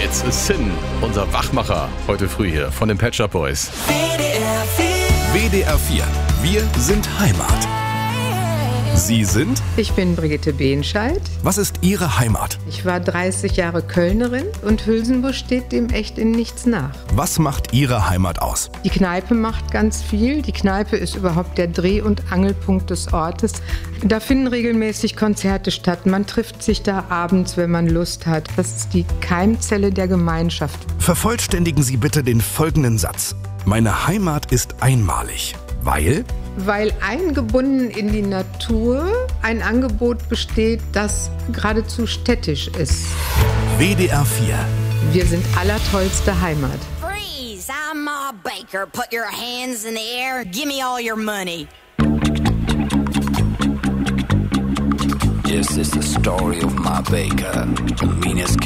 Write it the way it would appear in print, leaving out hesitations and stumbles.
Jetzt ist Sin, unser Wachmacher, heute früh hier von den Pet Shop Boys. WDR 4. Wir sind Heimat. Sie sind? Ich bin Brigitte Behnscheid. Was ist Ihre Heimat? Ich war 30 Jahre Kölnerin und Hülsenbusch steht dem echt in nichts nach. Was macht Ihre Heimat aus? Die Kneipe macht ganz viel. Die Kneipe ist überhaupt der Dreh- und Angelpunkt des Ortes. Da finden regelmäßig Konzerte statt. Man trifft sich da abends, wenn man Lust hat. Das ist die Keimzelle der Gemeinschaft. Vervollständigen Sie bitte den folgenden Satz. Meine Heimat ist einmalig, weil? Weil eingebunden in die Natur ein Angebot besteht, das geradezu städtisch ist. WDR 4. Wir sind allertollste Heimat. Freeze! I'm Ma Baker. Put your hands in the air. Give me all your money. This is the story of Ma Baker, the meanest